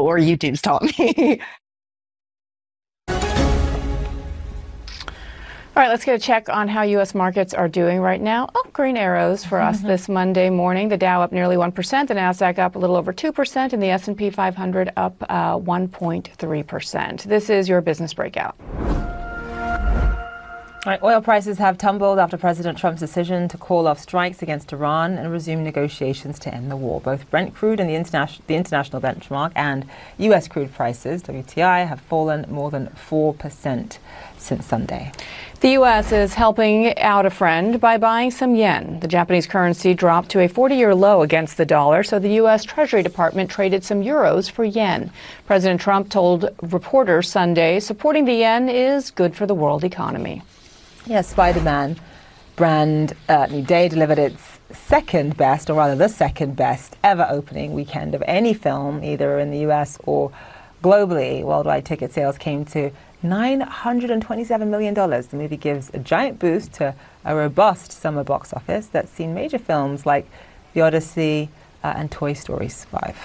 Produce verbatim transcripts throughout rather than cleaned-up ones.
or YouTube's taught me. All right, let's get a check on how U S markets are doing right now. Oh, green arrows for us mm-hmm. this Monday morning. The Dow up nearly one percent, the Nasdaq up a little over two percent, and the S and P five hundred up uh, one point three percent. This is your business breakout. All right, oil prices have tumbled after President Trump's decision to call off strikes against Iran and resume negotiations to end the war. Both Brent crude and the, international the international benchmark and U S crude prices, W T I, have fallen more than four percent since Sunday. The U S is helping out a friend by buying some yen. The Japanese currency dropped to a forty-year low against the dollar, so the U S Treasury Department traded some euros for yen. President Trump told reporters Sunday supporting the yen is good for the world economy. Yes, Spider-Man brand uh, New Day delivered its second best, or rather the second best ever opening weekend of any film, either in the U S or globally. Worldwide ticket sales came to nine hundred twenty-seven million dollars. The movie gives a giant boost to a robust summer box office that's seen major films like The Odyssey uh, and Toy Story five.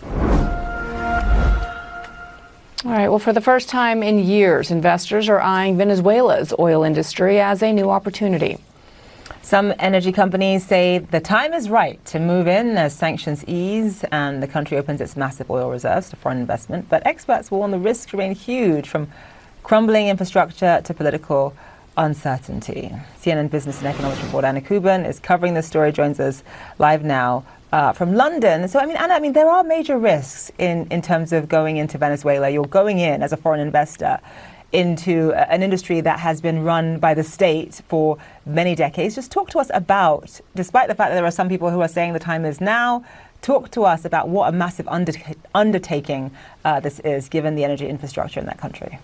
All right, well, for the first time in years, investors are eyeing Venezuela's oil industry as a new opportunity. Some energy companies say the time is right to move in as sanctions ease and the country opens its massive oil reserves to foreign investment. But experts warn the risks remain huge, from crumbling infrastructure to political uncertainty. C N N Business and Economics reporter Anna Kuban is covering this story, joins us live now uh, from London. So, I mean, Anna, I mean, there are major risks in, in terms of going into Venezuela. You're going in as a foreign investor into an industry that has been run by the state for many decades. Just talk to us about, despite the fact that there are some people who are saying the time is now, talk to us about what a massive under undertaking uh, this is, given the energy infrastructure in that country.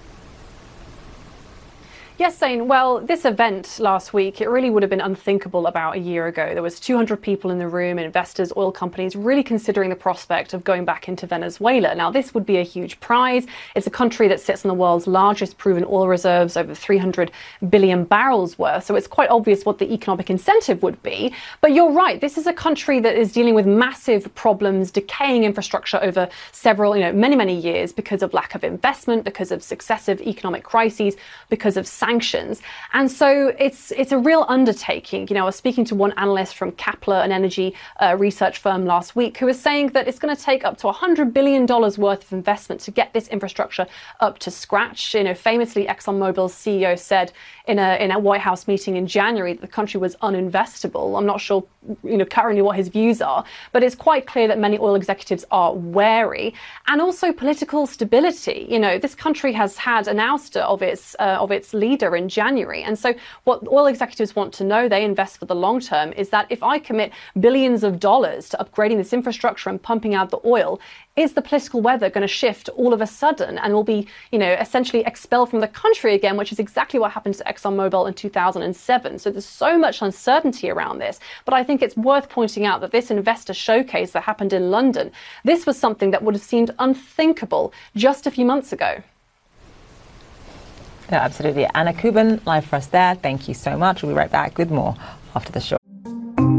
Yes, Zane. Well, this event last week, it really would have been unthinkable about a year ago. There was two hundred people in the room, investors, oil companies, really considering the prospect of going back into Venezuela. Now, this would be a huge prize. It's a country that sits on the world's largest proven oil reserves, over three hundred billion barrels worth. So it's quite obvious what the economic incentive would be. But you're right. This is a country that is dealing with massive problems, decaying infrastructure over several, you know, many, many years because of lack of investment, because of successive economic crises, because of sanctions. And so it's it's a real undertaking. You know, I was speaking to one analyst from Kepler, an energy uh, research firm, last week, who was saying that it's going to take up to one hundred billion dollars worth of investment to get this infrastructure up to scratch. You know, famously, ExxonMobil's C E O said in a in a White House meeting in January that the country was uninvestable. I'm not sure, you know, currently what his views are, but it's quite clear that many oil executives are wary. And also political stability. You know, this country has had an ouster of its uh, of its leader in January. And so what oil executives want to know, they invest for the long term, is that if I commit billions of dollars to upgrading this infrastructure and pumping out the oil, is the political weather going to shift all of a sudden and will be, you know, essentially expelled from the country again, which is exactly what happened to ExxonMobil in two thousand seven. So there's so much uncertainty around this. But I think it's worth pointing out that this investor showcase that happened in London, this was something that would have seemed unthinkable just a few months ago. Yeah, absolutely. Anna Kuban, live for us there. Thank you so much. We'll be right back with more after the show.